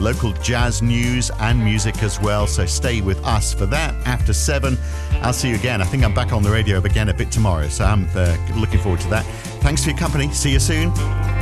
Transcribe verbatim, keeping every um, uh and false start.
local jazz news and music as well. So stay with us for that after seven. I'll see you again. I think I'm back on the radio again a bit tomorrow, so I'm uh, looking forward to that. Thanks for your company. See you soon.